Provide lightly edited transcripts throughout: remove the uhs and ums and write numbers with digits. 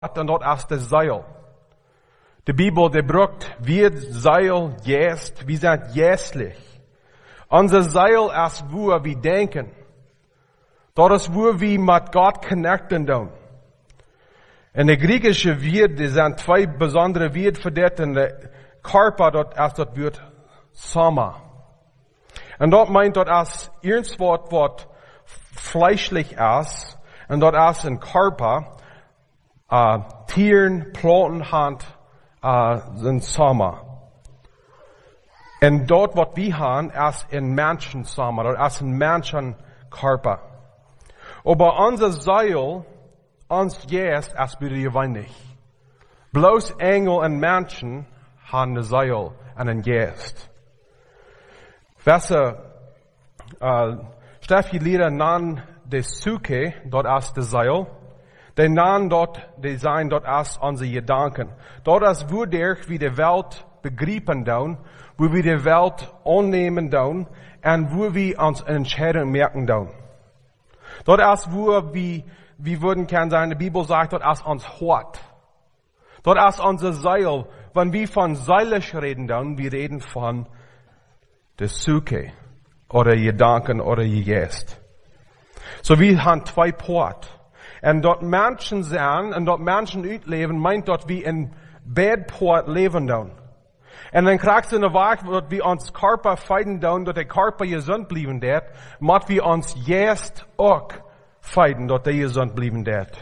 und dort ist das Seil. Die Bibel, die brucht, wir Seil jäst, wir sind jästlich. Unser Seil ist, wo wir denken. Dort ist, wo wir mit Gott connecten tun. In der griechische Wort, die sind zwei besondere Wörter für das. In der Körper, dort ist das Wort Soma. Und dort meint dort ist irgendwas, was fleischlich ist. Und dort ist ein Körper, Tieren, Planten, Hand, sind Soma. Und dort, was wir haben, ist ein Menschensoma. Dort ist ein Menschenkörper. Aber unser Seil, uns Geist, ist wieder wenig. Bloß Engel und Menschen haben ein Seil und ein Geist. Weißt du, Steffi Lieder nahen die Suche, dort ist das Seil. Die nahen dort, die sein dort ist unsere Gedanken. Dort ist, wo wir die Welt begreifen tun, wo wir die Welt annehmen tun, und wo wir uns Entscheidungen merken tun. Dort ist, wo wir würden können sagen, die Bibel sagt, dort ist uns Hort. Dort ist unser Seil. Wenn wir von seilisch reden tun, wir reden von der Suche, oder Gedanken, oder Geist. So wir haben zwei Porte. Und dort Menschen sein, und dort Menschen utleben, meint dort wie in Bedport leben tun. Und dann kriegst du eine Wahrheit, dort wie uns Körper feiden tun, dort der Körper gesund blieben wird, mat wie uns Geist auch feiden, dort der gesund blieben wird.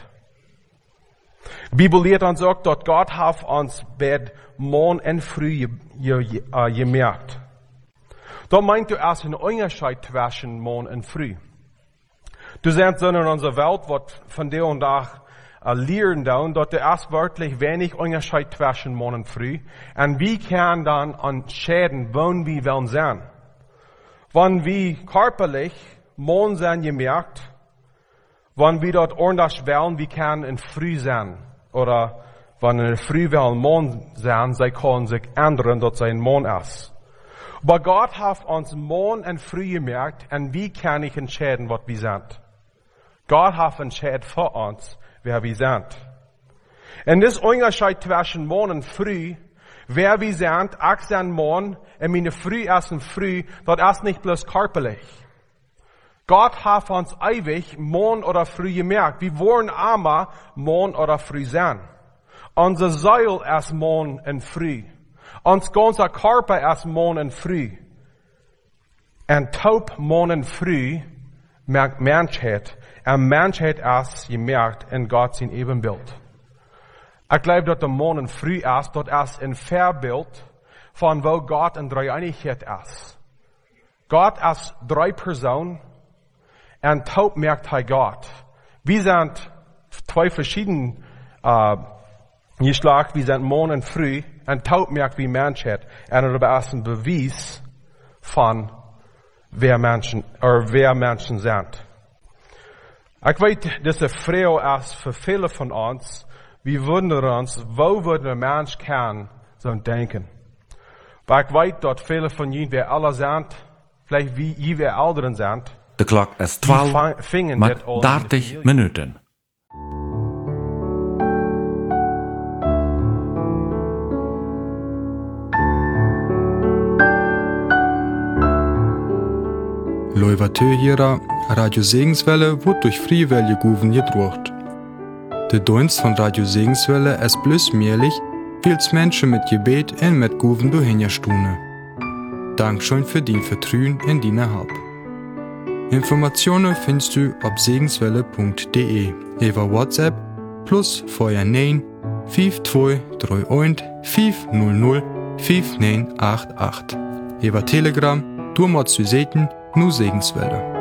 Die Bibel lehrt uns auch, dort Gott hat uns Bed morgen und früh gemerkt. Dort meint du erst einen Unterschied zwischen morgen und früh. Du siehst in unserer Welt, was von dir und da lehren down, dort ist wirklich wenig Unterschied zwischen morgen und früh. Und wie kann dann entscheiden, wann wir wollen sein? Wenn wir körperlich morgen sein gemerkt, wenn wir dort ordentlich wollen, wir können in früh sein. Oder wenn in früh wollen morgen sein, sie können sich ändern, dort sein morgen ist. Aber Gott hat uns morgen und früh gemerkt, und wie kann ich entscheiden, was wir sind? Gott hat entschieden für uns, wer wir sind. Und das Unterschied zwischen morgen und früh, wer wir sind, ich sind morgen, und meine früh ist und früh, dort ist nicht bloß körperlich. Gott hat uns ewig morgen oder früh gemerkt. Wir wollen einmal morgen oder früh sein. Unser Seil ist morgen und früh. Uns ganzer Körper ist morgen und früh. Und taub morgen und früh merkt Menschheit. Und Menschheit ist gemerkt in Gott sein Ebenbild. Ich glaube, dass der morgen und früh ist, dort ist ein Vorbild von wo Gott in Dreieinigkeit ist. Gott ist drei Personen und taub merkt er Gott. Wir sind zwei verschiedene Geschlecht, wir sind morgen und früh. Und taub merkt wie Menschheit. Und das ist ein Beweis von wer Menschen sind. Ich weiß, dass eine Frau ist für viele von uns. Wir wundern uns, wo würde ein Mensch kann so denken. Aber ich weiß, dass viele von ihnen, wir alle sind, vielleicht wie wir Älteren sind. De klok is 12 met 30 minuten. Loivatøyera, Radio Segenswelle wird durch Friwelle Guven gedruckt. Der Dienst von Radio Segenswelle ist bloß möglich, weil Menschen mit Gebet und mit Guven durchhinstune. Dankeschön für dein Vertrauen in deine Hab. Informationen findest du auf segenswelle.de über WhatsApp plus vorher 9 5231 500 5988. Über Telegram, du musst zu sehen, nur Segenswelle.